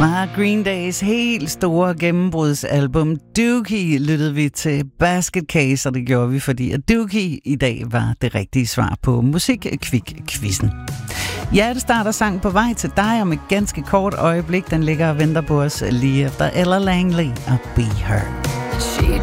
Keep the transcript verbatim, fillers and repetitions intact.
Fra Green Days helt store gennembrudsalbum Dookie lyttede vi til Basket Case, og det gjorde vi, fordi at Dookie i dag var det rigtige svar på Musik-Kvik-quizzen. Hjertestarter sang på vej til dig om et ganske kort øjeblik. Den ligger og venter på os lige efter Ella Langley og Be Her.